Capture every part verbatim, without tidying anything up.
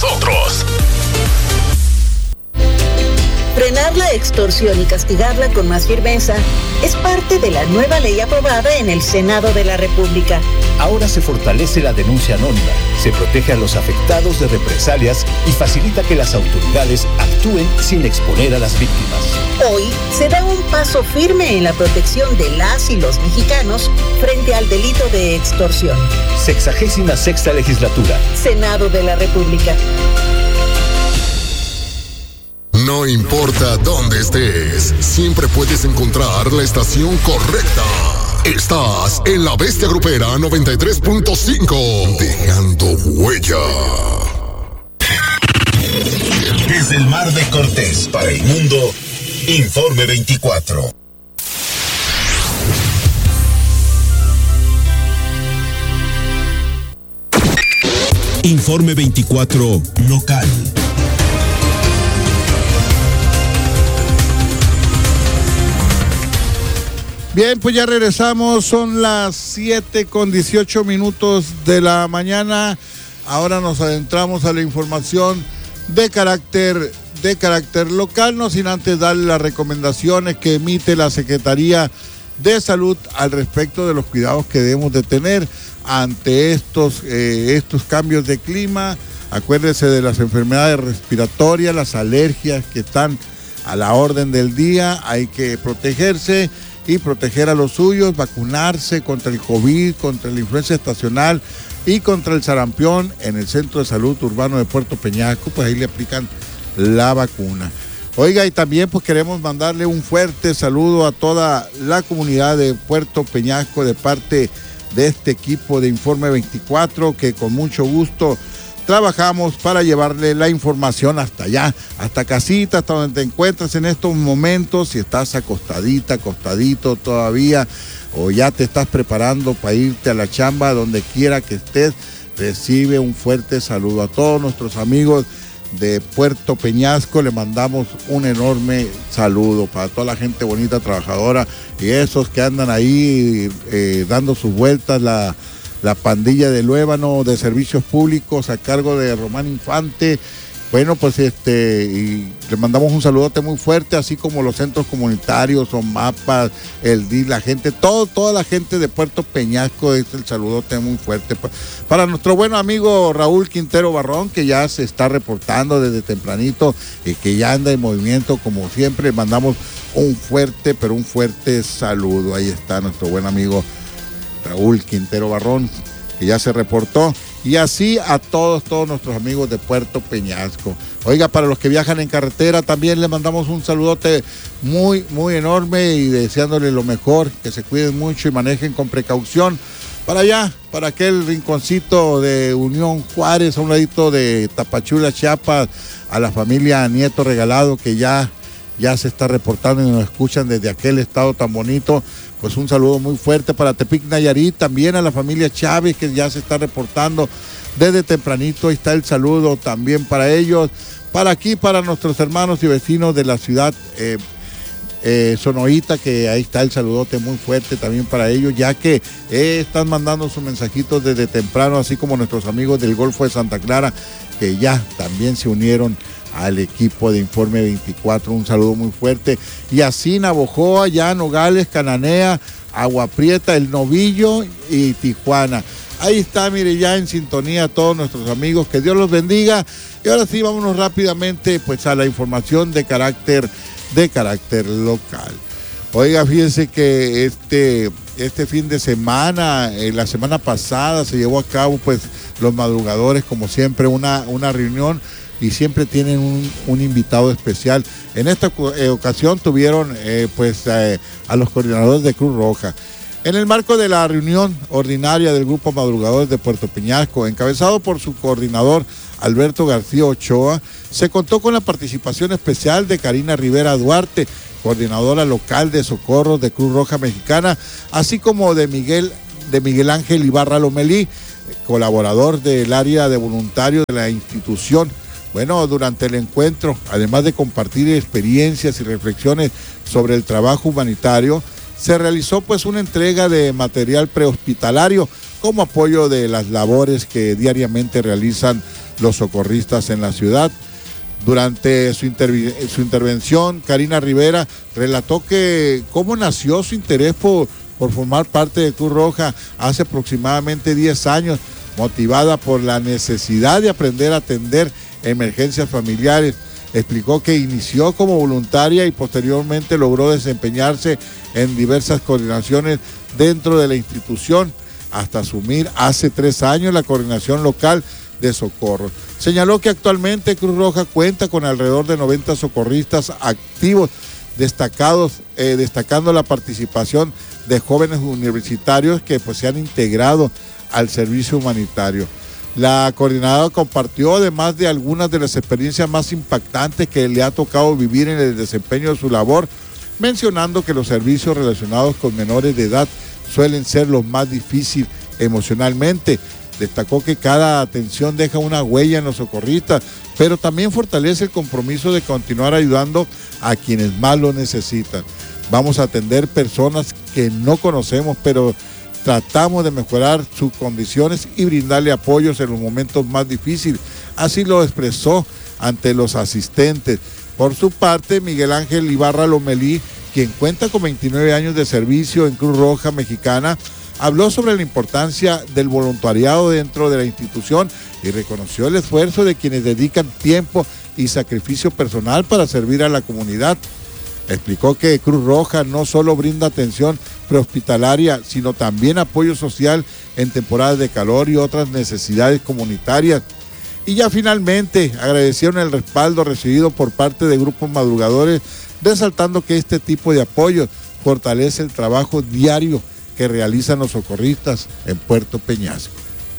nosotros. Frenar la extorsión y castigarla con más firmeza es parte de la nueva ley aprobada en el Senado de la República. Ahora se fortalece la denuncia anónima, se protege a los afectados de represalias y facilita que las autoridades actúen sin exponer a las víctimas. Hoy se da un paso firme en la protección de las y los mexicanos frente al delito de extorsión. Sexagésima sexta legislatura. Senado de la República. No importa dónde estés, siempre puedes encontrar la estación correcta. Estás en La Bestia Grupera noventa y tres punto cinco, dejando huella. Desde el Mar de Cortés para el mundo, Informe veinticuatro. Informe veinticuatro local. Bien, pues ya regresamos, son las siete con dieciocho minutos de la mañana. Ahora nos adentramos a la información de carácter, de carácter local, no sin antes darle las recomendaciones que emite la Secretaría de Salud al respecto de los cuidados que debemos de tener ante estos, eh, estos cambios de clima. Acuérdese de las enfermedades respiratorias, las alergias que están a la orden del día, hay que protegerse y proteger a los suyos, vacunarse contra el COVID, contra la influenza estacional y contra el sarampión en el Centro de Salud Urbano de Puerto Peñasco, pues ahí le aplican la vacuna. Oiga, y también pues queremos mandarle un fuerte saludo a toda la comunidad de Puerto Peñasco de parte de este equipo de Informe veinticuatro, que con mucho gusto trabajamos para llevarle la información hasta allá, hasta casita, hasta donde te encuentras en estos momentos. Si estás acostadita, acostadito todavía, o ya te estás preparando para irte a la chamba, donde quiera que estés, recibe un fuerte saludo a todos nuestros amigos de Puerto Peñasco. Le mandamos un enorme saludo para toda la gente bonita, trabajadora, y esos que andan ahí eh, dando sus vueltas, la la pandilla de Luébano de Servicios Públicos a cargo de Román Infante. Bueno, pues este, y le mandamos un saludote muy fuerte, así como los centros comunitarios, OMAPA, el D I, la gente, todo, toda la gente de Puerto Peñasco, es el saludote muy fuerte. Para nuestro buen amigo Raúl Quintero Barrón, que ya se está reportando desde tempranito y que ya anda en movimiento como siempre, le mandamos un fuerte, pero un fuerte saludo. Ahí está nuestro buen amigo Raúl Quintero Barrón, que ya se reportó, y así a todos, todos nuestros amigos de Puerto Peñasco. Oiga, para los que viajan en carretera también le mandamos un saludote muy, muy enorme y deseándole lo mejor, que se cuiden mucho y manejen con precaución. Para allá, para aquel rinconcito de Unión Juárez, a un ladito de Tapachula, Chiapas, a la familia Nieto Regalado, que ya, ya se está reportando y nos escuchan desde aquel estado tan bonito. Pues un saludo muy fuerte para Tepic Nayarit, también a la familia Chávez, que ya se está reportando desde tempranito. Ahí está el saludo también para ellos. Para aquí, para nuestros hermanos y vecinos de la ciudad eh, eh, Sonoita, que ahí está el saludote muy fuerte también para ellos, ya que eh, están mandando sus mensajitos desde temprano, así como nuestros amigos del Golfo de Santa Clara, que ya también se unieron al equipo de Informe veinticuatro, un saludo muy fuerte. Y así Navojoa, ya Nogales, Cananea, Agua Prieta, El Novillo y Tijuana. Ahí está, mire, ya en sintonía todos nuestros amigos, que Dios los bendiga. Y ahora sí, vámonos rápidamente pues a la información de carácter, de carácter local. Oiga, fíjense que este, este fin de semana, eh, la semana pasada se llevó a cabo pues los madrugadores, como siempre, una, una reunión, y siempre tienen un, un invitado especial. En esta eh, ocasión tuvieron eh, pues eh, a los coordinadores de Cruz Roja. En el marco de la reunión ordinaria del Grupo Madrugadores de Puerto Peñasco, encabezado por su coordinador Alberto García Ochoa, se contó con la participación especial de Karina Rivera Duarte, coordinadora local de Socorros de Cruz Roja Mexicana, así como de Miguel, de Miguel Ángel Ibarra Lomelí, colaborador del área de voluntarios de la institución. Bueno, durante el encuentro, además de compartir experiencias y reflexiones sobre el trabajo humanitario, se realizó pues una entrega de material prehospitalario como apoyo de las labores que diariamente realizan los socorristas en la ciudad. Durante su, intervi- su intervención, Karina Rivera relató que cómo nació su interés por, por formar parte de Cruz Roja hace aproximadamente diez años, motivada por la necesidad de aprender a atender emergencias familiares. Explicó que inició como voluntaria y posteriormente logró desempeñarse en diversas coordinaciones dentro de la institución, hasta asumir hace tres años la coordinación local de socorro. Señaló que actualmente Cruz Roja cuenta con alrededor de noventa socorristas activos, destacados, eh, destacando la participación de jóvenes universitarios que pues, se han integrado al servicio humanitario. La coordinadora compartió además de algunas de las experiencias más impactantes que le ha tocado vivir en el desempeño de su labor, mencionando que los servicios relacionados con menores de edad suelen ser los más difíciles emocionalmente. Destacó que cada atención deja una huella en los socorristas, pero también fortalece el compromiso de continuar ayudando a quienes más lo necesitan. Vamos a atender personas que no conocemos, pero tratamos de mejorar sus condiciones y brindarle apoyos en los momentos más difíciles. Así lo expresó ante los asistentes. Por su parte, Miguel Ángel Ibarra Lomelí, quien cuenta con veintinueve años de servicio en Cruz Roja Mexicana, habló sobre la importancia del voluntariado dentro de la institución y reconoció el esfuerzo de quienes dedican tiempo y sacrificio personal para servir a la comunidad. Explicó que Cruz Roja no solo brinda atención prehospitalaria, sino también apoyo social en temporadas de calor y otras necesidades comunitarias. Y ya finalmente agradecieron el respaldo recibido por parte de grupos madrugadores, resaltando que este tipo de apoyo fortalece el trabajo diario que realizan los socorristas en Puerto Peñasco.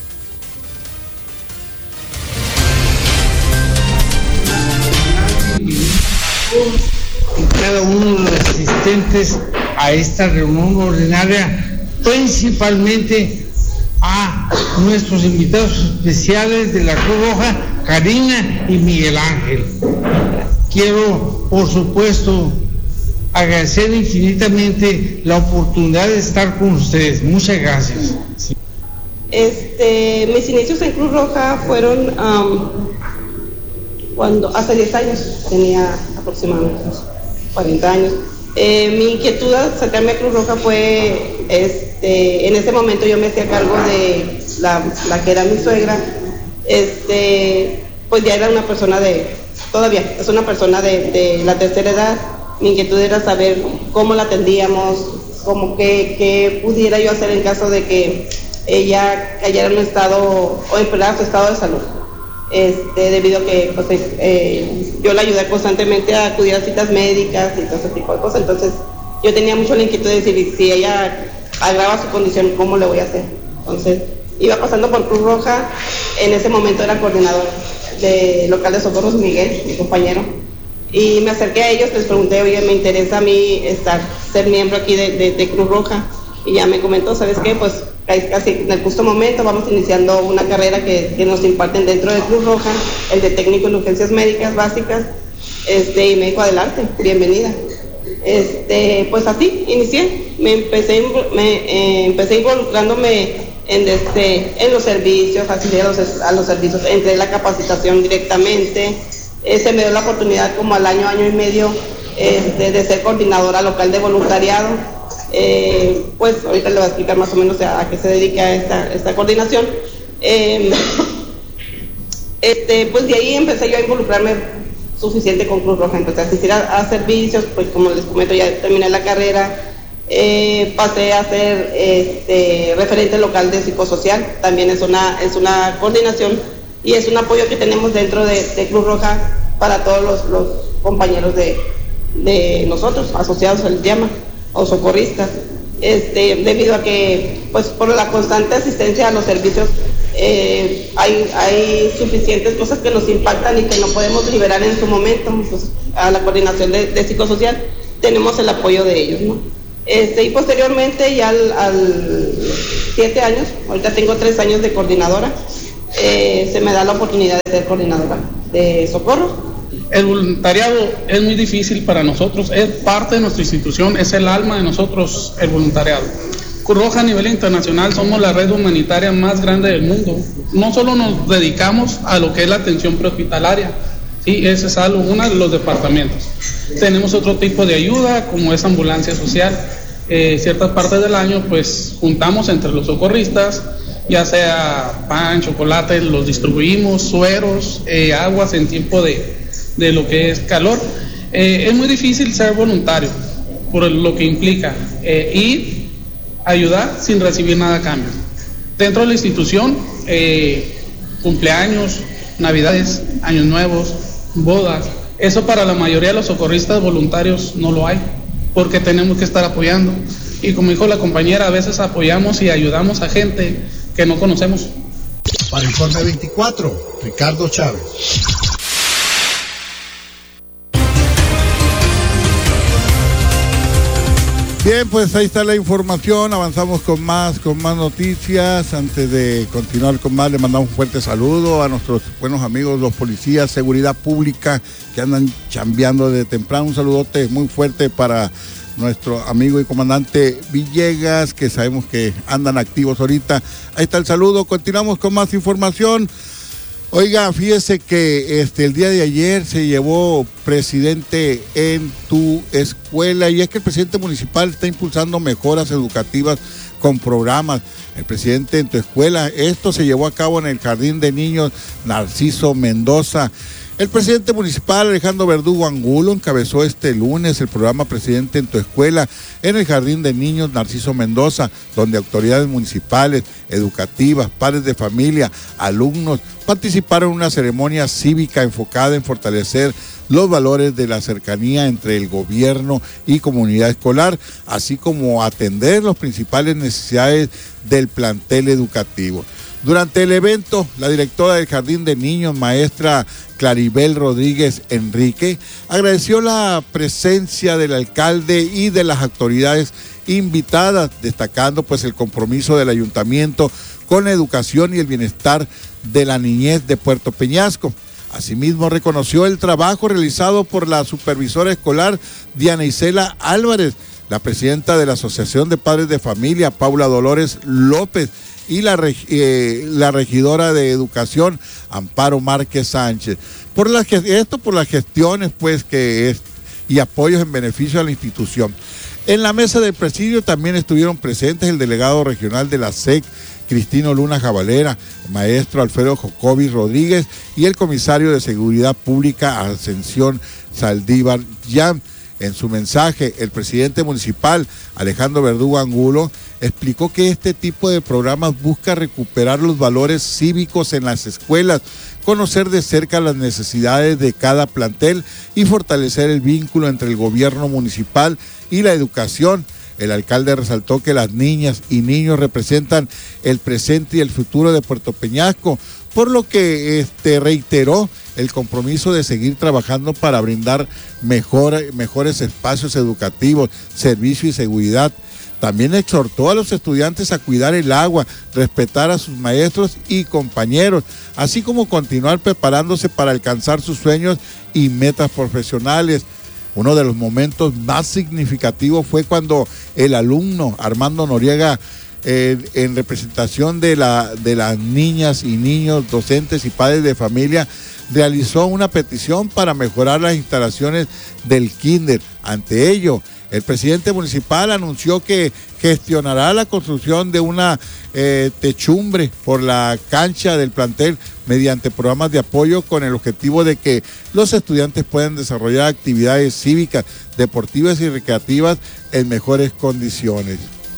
Y cada uno de los asistentes a esta reunión ordinaria, principalmente a nuestros invitados especiales de la Cruz Roja, Karina y Miguel Ángel. Quiero, por supuesto, agradecer infinitamente la oportunidad de estar con ustedes. Muchas gracias. Sí. Este, mis inicios en Cruz Roja fueron um, cuando hace diez años, tenía aproximadamente cuarenta años. Eh, mi inquietud al sacarme a Cruz Roja fue, este, en ese momento yo me hacía cargo de la, la que era mi suegra, este, pues ya era una persona de, todavía es una persona de, de la tercera edad. Mi inquietud era saber cómo la atendíamos, cómo que, que pudiera yo hacer en caso de que ella cayera en un estado o empeorara su estado de salud. Este, debido a que pues, eh, yo la ayudé constantemente a acudir a citas médicas y todo ese tipo de cosas. Entonces yo tenía mucho la inquietud de decir, si ella agrava su condición, ¿cómo le voy a hacer? Entonces iba pasando por Cruz Roja, en ese momento era coordinador de local de socorros, Miguel, mi compañero. Y me acerqué a ellos, les pregunté, oye, me interesa a mí estar, ser miembro aquí de, de, de Cruz Roja. Y ya me comentó, ¿sabes qué? Pues casi en el justo momento vamos iniciando una carrera que, que nos imparten dentro de Cruz Roja, el de técnico en urgencias médicas básicas. Este, y me dijo, adelante, bienvenida. Este, pues así, inicié. Me empecé, me, eh, empecé involucrándome en, este, en los servicios, asistí a los, a los servicios, entré en la capacitación directamente. Eh, se me dio la oportunidad como al año, año y medio eh, de, de ser coordinadora local de voluntariado. Eh, pues ahorita le voy a explicar más o menos a, a qué se dedica esta, esta coordinación. Eh, este, pues de ahí empecé yo a involucrarme suficiente con Cruz Roja, empecé a asistir a, a servicios, pues como les comento ya terminé la carrera, eh, pasé a ser este, referente local de psicosocial, también es una, es una coordinación y es un apoyo que tenemos dentro de, de Cruz Roja para todos los, los compañeros de, de nosotros, asociados se les llama, o socorristas, este, debido a que pues por la constante asistencia a los servicios eh, hay, hay suficientes cosas que nos impactan y que no podemos liberar en su momento. Pues, a la coordinación de, de psicosocial tenemos el apoyo de ellos, ¿no? Este, y posteriormente ya al, al siete años, ahorita tengo tres años de coordinadora, eh, se me da la oportunidad de ser coordinadora de socorro. El voluntariado es muy difícil para nosotros, es parte de nuestra institución, es el alma de nosotros el voluntariado. Cruz Roja a nivel internacional somos la red humanitaria más grande del mundo. No solo nos dedicamos a lo que es la atención prehospitalaria, sí, ese es algo, uno de los departamentos. Tenemos otro tipo de ayuda, como es ambulancia social. Eh, ciertas partes del año, pues, juntamos entre los socorristas, ya sea pan, chocolate, los distribuimos, sueros, eh, aguas en tiempo de, de lo que es calor. Eh, es muy difícil ser voluntario, por lo que implica eh, ir, ayudar sin recibir nada a cambio. Dentro de la institución, eh, cumpleaños, navidades, años nuevos, bodas, eso para la mayoría de los socorristas voluntarios no lo hay, porque tenemos que estar apoyando. Y como dijo la compañera, a veces apoyamos y ayudamos a gente que no conocemos. Para Informe veinticuatro, Ricardo Chávez. Bien, pues ahí está la información, avanzamos con más, con más noticias. Antes de continuar con más, le mandamos un fuerte saludo a nuestros buenos amigos, los policías, seguridad pública, que andan chambeando de temprano. Un saludote muy fuerte para nuestro amigo y comandante Villegas, que sabemos que andan activos ahorita. Ahí está el saludo, continuamos con más información. Oiga, fíjese que este el día de ayer se llevó presidente en tu escuela, y es que el presidente municipal está impulsando mejoras educativas con programas. El presidente en tu escuela, esto se llevó a cabo en el Jardín de Niños Narciso Mendoza. El presidente municipal Alejandro Verdugo Angulo encabezó este lunes el programa Presidente en tu Escuela en el Jardín de Niños Narciso Mendoza, donde autoridades municipales, educativas, padres de familia, alumnos participaron en una ceremonia cívica enfocada en fortalecer los valores de la cercanía entre el gobierno y comunidad escolar, así como atender las principales necesidades del plantel educativo. Durante el evento, la directora del Jardín de Niños, maestra Claribel Rodríguez Enrique, agradeció la presencia del alcalde y de las autoridades invitadas, destacando pues el compromiso del ayuntamiento con la educación y el bienestar de la niñez de Puerto Peñasco. Asimismo, reconoció el trabajo realizado por la supervisora escolar Diana Isela Álvarez, la presidenta de la Asociación de Padres de Familia, Paula Dolores López, y la, eh, la regidora de Educación, Amparo Márquez Sánchez. Por la, esto por las gestiones pues que es, y apoyos en beneficio de la institución. En la mesa del presidio también estuvieron presentes el delegado regional de la S E C, Cristino Luna Jabalera, el maestro Alfredo Jocobi Rodríguez y el comisario de Seguridad Pública Ascensión Saldívar Yam. En su mensaje, el presidente municipal, Alejandro Verdugo Angulo, explicó que este tipo de programas busca recuperar los valores cívicos en las escuelas, conocer de cerca las necesidades de cada plantel y fortalecer el vínculo entre el gobierno municipal y la educación. El alcalde resaltó que las niñas y niños representan el presente y el futuro de Puerto Peñasco, por lo que este, reiteró el compromiso de seguir trabajando para brindar mejor, mejores espacios educativos, servicio y seguridad. También exhortó a los estudiantes a cuidar el agua, respetar a sus maestros y compañeros, así como continuar preparándose para alcanzar sus sueños y metas profesionales. Uno de los momentos más significativos fue cuando el alumno Armando Noriega, eh, en representación de, la, de las niñas y niños, docentes y padres de familia, realizó una petición para mejorar las instalaciones del kinder. Ante ello, el presidente municipal anunció que gestionará la construcción de una eh, techumbre por la cancha del plantel mediante programas de apoyo con el objetivo de que los estudiantes puedan desarrollar actividades cívicas, deportivas y recreativas en mejores condiciones.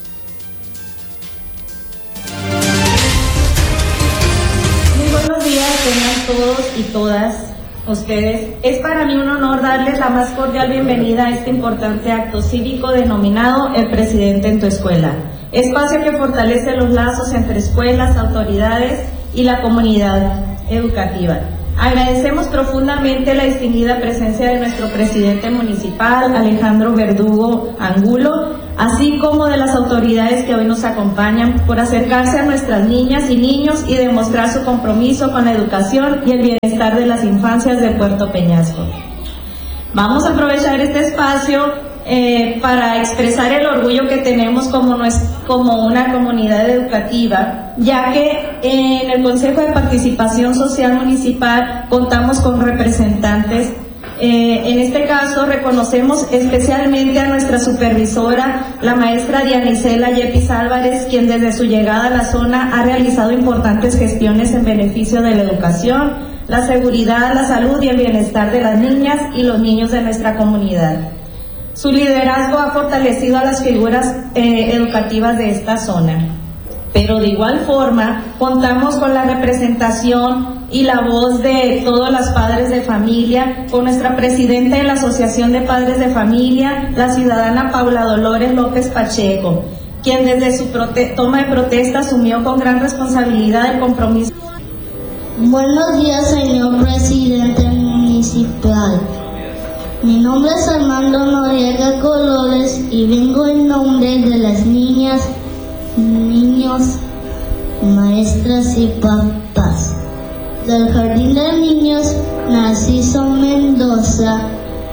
Muy buenos días, tengan todos y todas ustedes. Es para mí un honor darles la más cordial bienvenida a este importante acto cívico denominado El Presidente en tu Escuela, espacio que fortalece los lazos entre escuelas, autoridades y la comunidad educativa. Agradecemos profundamente la distinguida presencia de nuestro presidente municipal, Alejandro Verdugo Angulo, así como de las autoridades que hoy nos acompañan, por acercarse a nuestras niñas y niños y demostrar su compromiso con la educación y el bienestar de las infancias de Puerto Peñasco. Vamos a aprovechar este espacio eh, para expresar el orgullo que tenemos como, nues- como una comunidad educativa, ya que en el Consejo de Participación Social Municipal contamos con representantes. Eh, en este caso reconocemos especialmente a nuestra supervisora, la maestra Diana Isela Yepis Álvarez, quien desde su llegada a la zona ha realizado importantes gestiones en beneficio de la educación, la seguridad, la salud y el bienestar de las niñas y los niños de nuestra comunidad. Su liderazgo ha fortalecido a las figuras eh, educativas de esta zona. Pero de igual forma contamos con la representación y la voz de todos los padres de familia, con nuestra presidenta de la Asociación de Padres de Familia, la ciudadana Paula Dolores López Pacheco, quien desde su prote- toma de protesta asumió con gran responsabilidad el compromiso. Buenos días, señor presidente municipal. Mi nombre es Armando Noriega Colores y vengo en nombre de las niñas, niños, maestras y papás del Jardín de Niños Narciso Mendoza